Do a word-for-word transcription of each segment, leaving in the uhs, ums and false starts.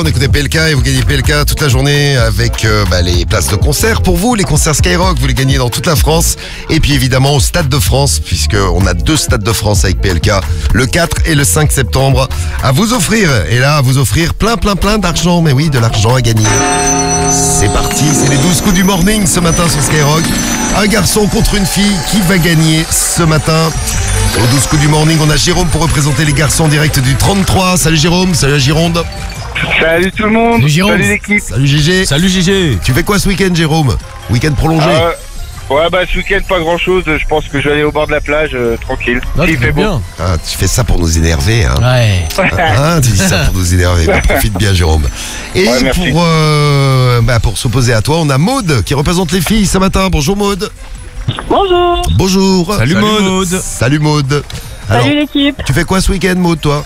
On écoutez P L K et vous gagnez P L K toute la journée avec euh, bah, les places de concert pour vous, les concerts Skyrock, vous les gagnez dans toute la France et puis évidemment au Stade de France puisqu'on a deux Stades de France avec P L K, le quatre et le cinq septembre à vous offrir et là à vous offrir plein plein plein d'argent, mais oui de l'argent à gagner. C'est parti, c'est les douze coups du morning ce matin sur Skyrock. Un garçon contre une fille, qui va gagner ce matin? Aux douze coups du morning, on a Jérôme pour représenter les garçons en direct du trente-trois. Salut Jérôme, salut la Gironde. Salut tout le monde, salut, Jérôme. Salut l'équipe. Salut Gégé. Salut Gégé. Tu fais quoi ce week-end Jérôme? Week-end prolongé? euh, Ouais bah ce week-end pas grand chose, je pense que je vais aller au bord de la plage, euh, tranquille. Non, Il fait beau. bien. Ah, tu fais ça pour nous énerver, hein? Ouais. Hein, tu dis ça pour nous énerver. Bah, profite bien, Jérôme. Et Ouais, merci. pour euh, bah, pour s'opposer à toi, on a Maude qui représente les filles ce matin. Bonjour Maude. Bonjour. Bonjour. Salut, Maude. Salut Maude. Alors, Salut l'équipe. tu fais quoi ce week-end, Maude, toi?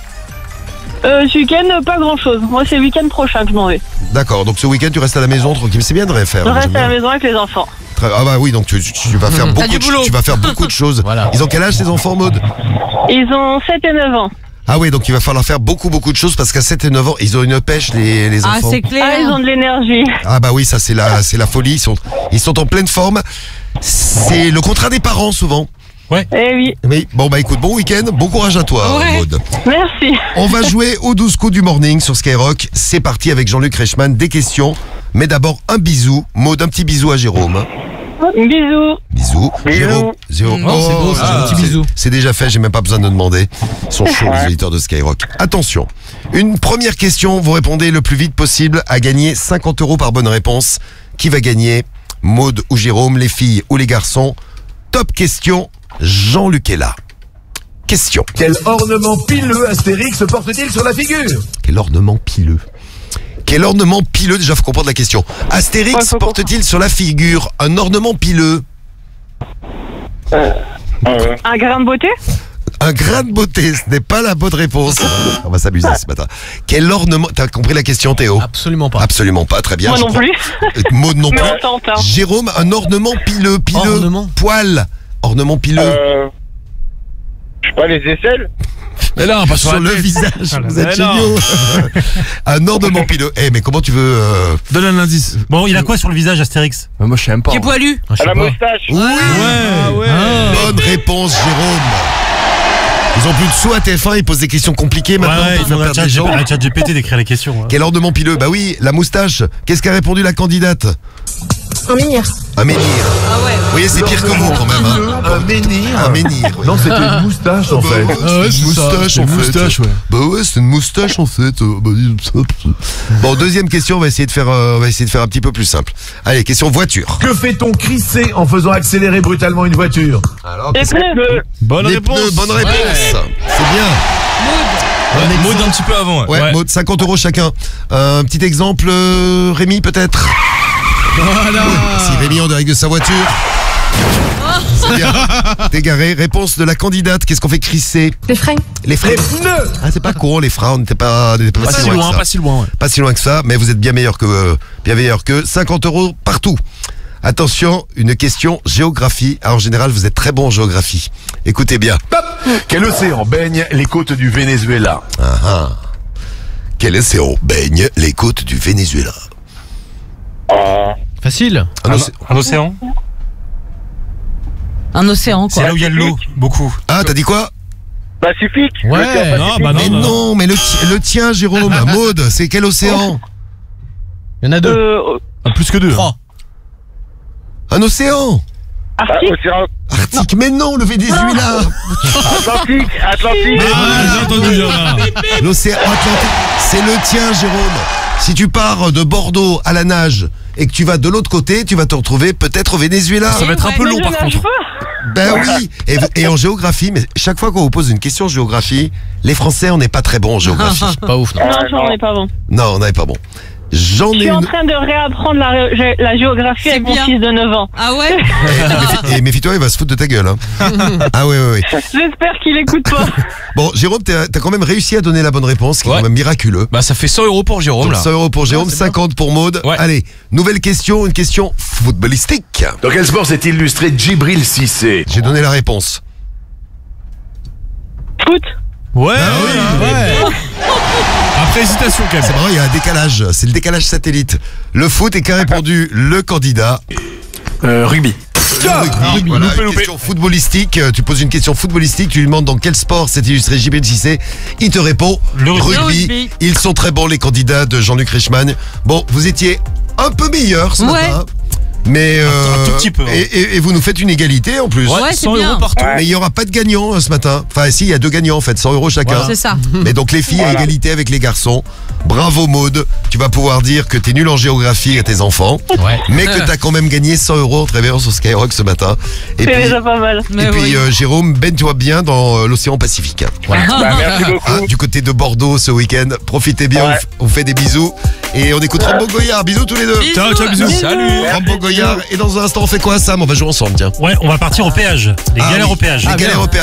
Euh, ce week-end, euh, pas grand chose. Moi, c'est le week-end prochain que je m'en vais. D'accord. Donc ce week-end, tu restes à la maison tranquille. C'est bien de rien faire. Je Moi, reste j'aime à la bien. maison avec les enfants. Très- Ah bah oui, donc tu, tu- tu vas faire beaucoup du de, boulot. tu vas faire beaucoup de choses. Voilà. Ils ont quel âge tes enfants, Maude? Ils ont sept et neuf ans. Ah oui, donc il va falloir faire beaucoup beaucoup de choses parce qu'à sept et neuf ans, ils ont une pêche les, les Ah, enfants. c'est clair. Ah, ils ont de l'énergie. Ah bah oui, ça c'est la c'est la folie, ils sont ils sont en pleine forme. C'est le contrat des parents souvent. Eh oui, Mais bon bah écoute, bon week-end, bon courage à toi Ouais. Maude. merci. On va jouer aux douze coups du morning sur Skyrock. C'est parti avec Jean-Luc Reichmann, des questions. Mais d'abord un bisou, Maude, un petit bisou à Jérôme. Bisous. Bisous. Bisous. Jérôme, Jérôme. Oh, c'est beau, ça, un petit bisou. C'est déjà fait, j'ai même pas besoin de demander. Ils sont chauds les auditeurs de Skyrock. Attention, une première question, vous répondez le plus vite possible à gagner cinquante euros par bonne réponse. Qui va gagner? Maude ou Jérôme, les filles ou les garçons? Top question, Jean-Luc est là. Question. Quel ornement pileux Astérix porte-t-il sur la figure? Quel ornement pileux? Quel ornement pileux? Déjà, faut comprendre la question. Astérix Ouais, faut porte-t-il sur la figure un ornement pileux? Ah ouais. Un grain de beauté? Un grain de beauté, ce n'est pas la bonne réponse. On va s'amuser ce matin. Quel ornement... T'as compris la question, Théo? Absolument pas. Absolument pas, très bien. Moi je non crois. plus. Euh, Maud non Mais plus. on tente, hein. Jérôme, un ornement pileux, pileux. Ornement. Poil. Ornement pileux. Euh, je sais pas, les aisselles. Mais là, pas sur, Sur la le tête. visage, Ah, vous mais êtes non. géniaux. Un ornement pileux. Eh, mais comment tu veux... euh, Donne un indice. Bon, il a quoi sur le visage, Astérix? Moi, je sais même pas. Qui est poilu. Ah, je À sais la pas. moustache. Oui. Ah ouais. Bonne réponse, Jérôme. Ils ont plus de sous à T F un, ils posent des questions compliquées Ouais, maintenant ouais, pour ils faire ont un perdre chat, les gens. un chat G P T d'écrire les questions. hein. Quel ornement pileux? Bah oui, la moustache. Qu'est-ce qu'a répondu la candidate? Un menhir. Un menhir. Ah ouais. Vous voyez, c'est pire que vous quand même. Hein. Un menhir. Un menhir. oui. Non, c'était une moustache en fait. Ah ouais, c'est une moustache c'est en une fait. moustache, ouais. Bah ouais, c'est une moustache en fait. Euh, bah, dis- Bon, deuxième question, on va essayer de faire, euh, on va essayer de faire un petit peu plus simple. Allez, question voiture. Que fait-on crisser en faisant accélérer brutalement une voiture? Alors, Les pneus. Bonne les réponse. pneus, bonne réponse. C'est bien. Ouais, Maud un petit peu avant. Ouais, Maud, cinquante euros chacun. Euh, un petit exemple, euh, Rémi peut-être. Voilà. Si Rémi en direct de sa voiture. C'est bien. T'es garé. Réponse de la candidate. Qu'est-ce qu'on fait crisser? Les freins. Les freins. Les pneus. Ah, c'est pas con, les freins. On n'était pas, on n'était pas, Pas si que loin, ça. pas si loin. ouais. Pas si loin que ça, mais vous êtes bien meilleur que euh, bien meilleur que cinquante euros partout. Attention, une question géographie. Alors, en général, vous êtes très bon en géographie. Écoutez bien. Hop. Quel océan baigne les côtes du Venezuela? Ah, ah. Quel océan baigne les côtes du Venezuela? Ah, Facile. Un Un, océ- un océan. Un océan, C'est quoi. là où il y a de l'eau, beaucoup. Ah, t'as dit quoi? Pacifique. Ouais. L'océan Non, Pacifique. bah non, Mais non. non, mais le, ti- le tien, Jérôme. Maude, c'est quel océan? Il y en a deux. Euh, Ah, plus que deux. Trois. Un océan Ah, Arctique. océan Arctique. Mais non, le Venezuela. Atlantique. Atlantique. Ah, j'ai entendu là. L'océan Atlantique, c'est le tien, Jérôme. Si tu pars de Bordeaux à la nage et que tu vas de l'autre côté, tu vas te retrouver peut-être au Venezuela. Ça va être un peu Mais long je par nage contre. pas. Ben oui. Et, et en géographie, mais chaque fois qu'on vous pose une question de géographie, les Français, on n'est pas très bons en géographie. Pas ouf, non. Non, ça, on n'est pas bon. Non, on n'est pas bon. J'en Je ai suis en une. train de réapprendre la, ré- la géographie C'est avec mon bien. fils de neuf ans. Ah ouais. Et méfie-toi, il va se foutre de ta gueule. Hein. Ah oui, oui, oui. J'espère qu'il écoute pas. Bon, Jérôme, t'as t'as quand même réussi à donner la bonne réponse, ce qui est Ouais. quand même miraculeux. Bah, ça fait cent euros pour Jérôme, Donc là. cent euros pour Jérôme, cinquante pour Maude. Ouais. Allez, nouvelle question, une question footballistique. Dans quel sport s'est illustré Djibril Cissé? J'ai donné la réponse. Foot. Ouais. Ah oui, Ouais. Petite hésitation quand C'est même. marrant, il y a un décalage. C'est le décalage satellite. Le foot, et qu'a répondu le candidat? Euh, rugby. Rugby. Voilà, loupé, une loupé. question footballistique. Euh, Tu poses une question footballistique, tu lui demandes dans quel sport s'est illustré J B J C. Il te répond Le rugby. rugby. Le rugby. Ils sont très bons, les candidats de Jean-Luc Reichmann. Bon, vous étiez un peu meilleurs ce Ouais. matin. Mais euh, un tout petit peu, hein. et, et- et vous nous faites une égalité en plus. Ouais, c'est cent bien. euros partout. Mais il n'y aura pas de gagnant euh, ce matin. Enfin, si, il y a deux gagnants en fait, cent euros chacun. C'est ça. Mais donc les filles à Voilà. égalité avec les garçons. Bravo Maude, tu vas pouvoir dire que t'es nul en géographie à tes enfants, Ouais. mais que t'as quand même gagné cent euros en te réveillant sur Skyrock ce matin. Et C'est puis, déjà pas mal. et Mais puis oui. euh, Jérôme, baigne-toi bien dans euh, l'océan Pacifique. Bah, merci beaucoup. Hein, du côté de Bordeaux ce week-end, profitez bien, Ouais. on f- on fait des bisous. Et on écoute Rambo Goyard, bisous tous les deux. Ciao, ciao, bisous. Salut. Rambo Goyard, et dans un instant on fait quoi Sam? On va jouer ensemble, tiens. Ouais, on va partir au péage. Les Ah galères oui, au péage. Les galères au péage.